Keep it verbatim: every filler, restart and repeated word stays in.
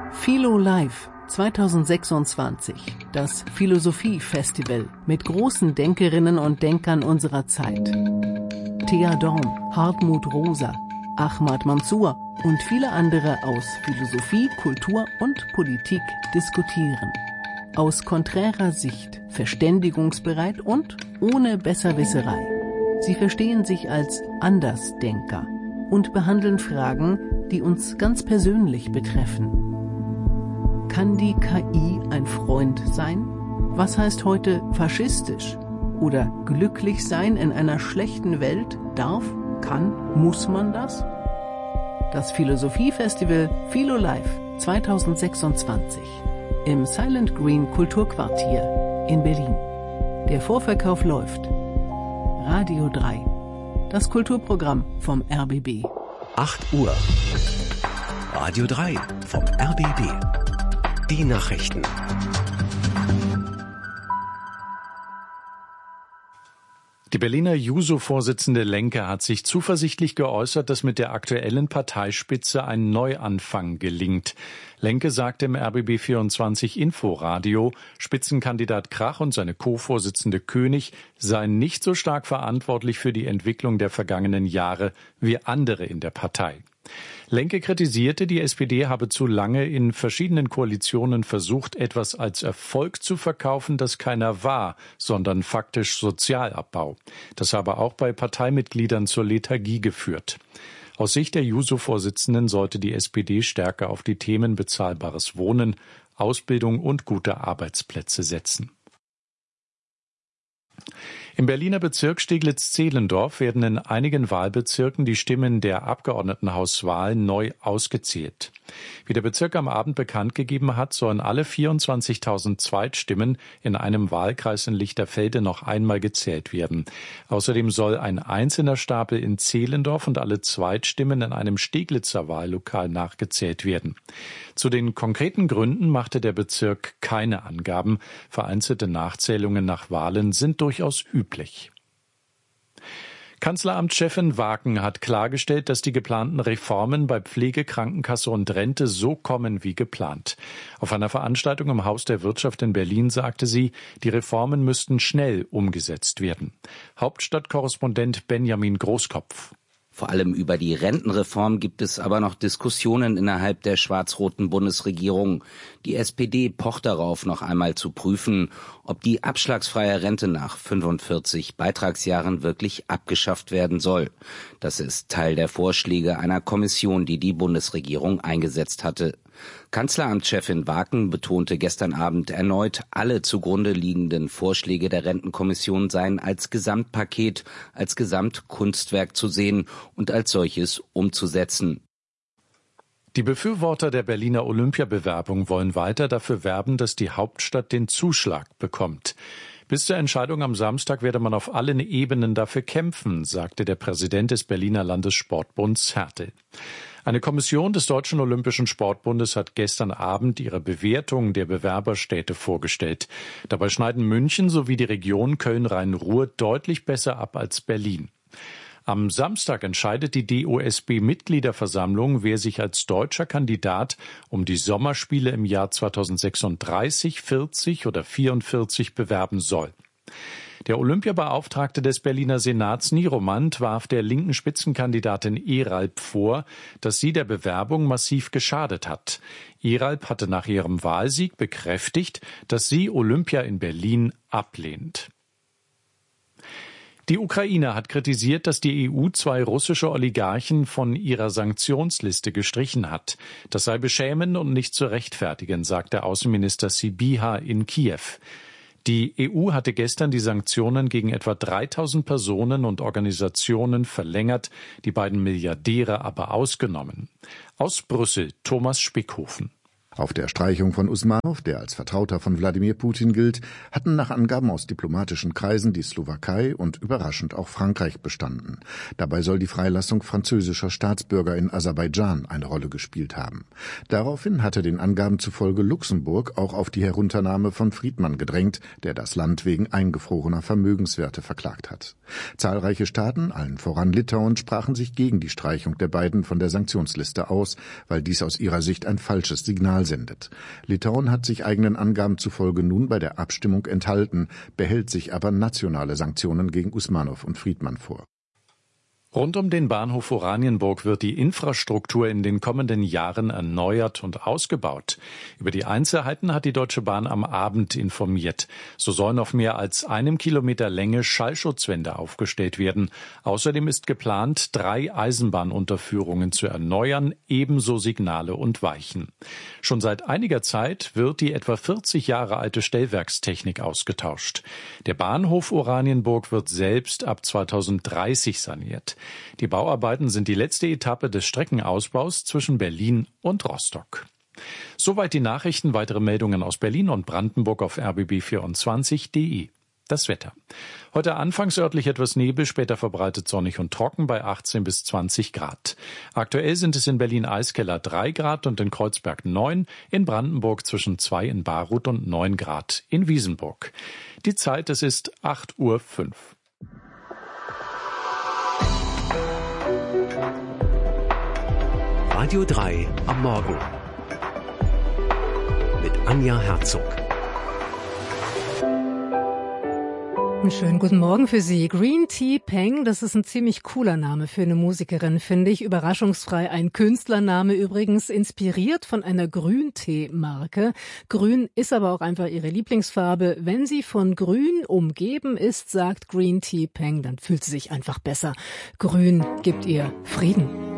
Philo Live zweitausendsechsundzwanzig, das Philosophie-Festival mit großen Denkerinnen und Denkern unserer Zeit. Thea Dorn, Hartmut Rosa, Ahmad Mansour und viele andere aus Philosophie, Kultur und Politik diskutieren. Aus konträrer Sicht, verständigungsbereit und ohne Besserwisserei. Sie verstehen sich als Andersdenker und behandeln Fragen, die uns ganz persönlich betreffen. Kann die K I ein Freund sein? Was heißt heute faschistisch? Oder glücklich sein in einer schlechten Welt? Darf, kann, muss man das? Das Philosophie-Festival Philo Live zweitausendsechsundzwanzig im Silent Green Kulturquartier in Berlin. Der Vorverkauf läuft. Radio drei, das Kulturprogramm vom R B B. acht Uhr. Radio drei vom R B B. Die Nachrichten. Die Berliner Juso-Vorsitzende Lenke hat sich zuversichtlich geäußert, dass mit der aktuellen Parteispitze ein Neuanfang gelingt. Lenke sagte im R B B vierundzwanzig Inforadio, Spitzenkandidat Krach und seine Co-Vorsitzende König seien nicht so stark verantwortlich für die Entwicklung der vergangenen Jahre wie andere in der Partei. Lenke kritisierte, die S P D habe zu lange in verschiedenen Koalitionen versucht, etwas als Erfolg zu verkaufen, das keiner war, sondern faktisch Sozialabbau. Das habe auch bei Parteimitgliedern zur Lethargie geführt. Aus Sicht der Juso-Vorsitzenden sollte die S P D stärker auf die Themen bezahlbares Wohnen, Ausbildung und gute Arbeitsplätze setzen. Im Berliner Bezirk Steglitz-Zehlendorf werden in einigen Wahlbezirken die Stimmen der Abgeordnetenhauswahlen neu ausgezählt. Wie der Bezirk am Abend bekannt gegeben hat, sollen alle vierundzwanzigtausend Zweitstimmen in einem Wahlkreis in Lichterfelde noch einmal gezählt werden. Außerdem soll ein einzelner Stapel in Zehlendorf und alle Zweitstimmen in einem Steglitzer Wahllokal nachgezählt werden. Zu den konkreten Gründen machte der Bezirk keine Angaben. Vereinzelte Nachzählungen nach Wahlen sind durchaus üblich. Kanzleramtschefin Waken hat klargestellt, dass die geplanten Reformen bei Pflege, Krankenkasse und Rente so kommen wie geplant. Auf einer Veranstaltung im Haus der Wirtschaft in Berlin sagte sie, die Reformen müssten schnell umgesetzt werden. Hauptstadtkorrespondent Benjamin Großkopf. Vor allem über die Rentenreform gibt es aber noch Diskussionen innerhalb der schwarz-roten Bundesregierung. Die S P D pocht darauf, noch einmal zu prüfen, ob die abschlagsfreie Rente nach fünfundvierzig Beitragsjahren wirklich abgeschafft werden soll. Das ist Teil der Vorschläge einer Kommission, die die Bundesregierung eingesetzt hatte. Kanzleramtschefin Waken betonte gestern Abend erneut, alle zugrunde liegenden Vorschläge der Rentenkommission seien als Gesamtpaket, als Gesamtkunstwerk zu sehen und als solches umzusetzen. Die Befürworter der Berliner Olympiabewerbung wollen weiter dafür werben, dass die Hauptstadt den Zuschlag bekommt. Bis zur Entscheidung am Samstag werde man auf allen Ebenen dafür kämpfen, sagte der Präsident des Berliner Landessportbunds Härtel. Eine Kommission des Deutschen Olympischen Sportbundes hat gestern Abend ihre Bewertung der Bewerberstädte vorgestellt. Dabei schneiden München sowie die Region Köln-Rhein-Ruhr deutlich besser ab als Berlin. Am Samstag entscheidet die D O S B-Mitgliederversammlung, wer sich als deutscher Kandidat um die Sommerspiele im Jahr zweitausendsechsunddreißig, vierzig oder vierundvierzig bewerben soll. Der Olympiabeauftragte des Berliner Senats Nieromant warf der linken Spitzenkandidatin Eralp vor, dass sie der Bewerbung massiv geschadet hat. Eralp hatte nach ihrem Wahlsieg bekräftigt, dass sie Olympia in Berlin ablehnt. Die Ukraine hat kritisiert, dass die E U zwei russische Oligarchen von ihrer Sanktionsliste gestrichen hat. Das sei beschämend und nicht zu rechtfertigen, sagte Außenminister Sybiha in Kiew. Die E U hatte gestern die Sanktionen gegen etwa dreitausend Personen und Organisationen verlängert, die beiden Milliardäre aber ausgenommen. Aus Brüssel Thomas Spickhofen. Auf der Streichung von Usmanow, der als Vertrauter von Wladimir Putin gilt, hatten nach Angaben aus diplomatischen Kreisen die Slowakei und überraschend auch Frankreich bestanden. Dabei soll die Freilassung französischer Staatsbürger in Aserbaidschan eine Rolle gespielt haben. Daraufhin hatte den Angaben zufolge Luxemburg auch auf die Herunternahme von Friedmann gedrängt, der das Land wegen eingefrorener Vermögenswerte verklagt hat. Zahlreiche Staaten, allen voran Litauen, sprachen sich gegen die Streichung der beiden von der Sanktionsliste aus, weil dies aus ihrer Sicht ein falsches Signal Signal sendet. Litauen hat sich eigenen Angaben zufolge nun bei der Abstimmung enthalten, behält sich aber nationale Sanktionen gegen Usmanow und Friedmann vor. Rund um den Bahnhof Oranienburg wird die Infrastruktur in den kommenden Jahren erneuert und ausgebaut. Über die Einzelheiten hat die Deutsche Bahn am Abend informiert. So sollen auf mehr als einem Kilometer Länge Schallschutzwände aufgestellt werden. Außerdem ist geplant, drei Eisenbahnunterführungen zu erneuern, ebenso Signale und Weichen. Schon seit einiger Zeit wird die etwa vierzig Jahre alte Stellwerkstechnik ausgetauscht. Der Bahnhof Oranienburg wird selbst ab zweitausenddreißig saniert. Die Bauarbeiten sind die letzte Etappe des Streckenausbaus zwischen Berlin und Rostock. Soweit die Nachrichten. Weitere Meldungen aus Berlin und Brandenburg auf r b b vierundzwanzig punkt d e. Das Wetter. Heute anfangs örtlich etwas Nebel, später verbreitet sonnig und trocken bei achtzehn bis zwanzig Grad. Aktuell sind es in Berlin-Eiskeller drei Grad und in Kreuzberg neun, in Brandenburg zwischen zwei in Baruth und neun Grad in Wiesenburg. Die Zeit, es ist acht Uhr fünf. Radio drei am Morgen mit Anja Herzog. Einen schönen guten Morgen für Sie. Green Tea Peng, das ist ein ziemlich cooler Name für eine Musikerin, finde ich. Überraschungsfrei ein Künstlername, übrigens inspiriert von einer Grüntee-Marke. Grün ist aber auch einfach ihre Lieblingsfarbe. Wenn sie von Grün umgeben ist, sagt Green Tea Peng, dann fühlt sie sich einfach besser. Grün gibt ihr Frieden.